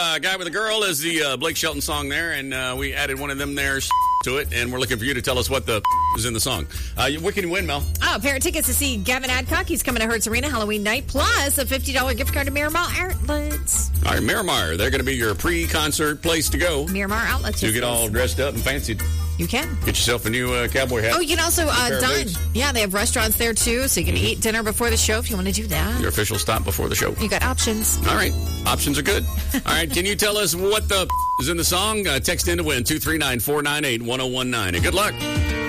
Guy with a Girl is the Blake Shelton song there, and we added one of them there to it, and we're looking for you to tell us what the is in the song. What can you win, Mel? Oh, a pair of tickets to see Gavin Adcock. He's coming to Hertz Arena Halloween night, plus a $50 gift card to Miramar Outlets. All right, Miramar. They're going to be your pre-concert place to go. Miramar Outlets. You get all dressed up and fancied. You can. Get yourself a new cowboy hat. Oh, you can also dine. Yeah, they have restaurants there, too, so you can eat dinner before the show if you want to do that. Your official stop before the show. You got options. All right. Options are good. All right. Can you tell us what the is in the song? Text in to win 239-498-1019. And good luck.